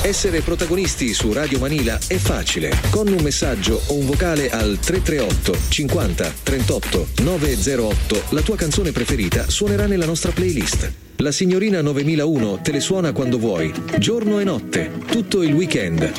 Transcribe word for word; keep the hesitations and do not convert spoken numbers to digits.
Essere protagonisti su Radio Manila è facile. Con un messaggio o un vocale al tre tre otto cinquanta trentotto novecentootto la tua canzone preferita suonerà nella nostra playlist. La signorina novemilauno te le suona quando vuoi, giorno e notte, tutto il weekend.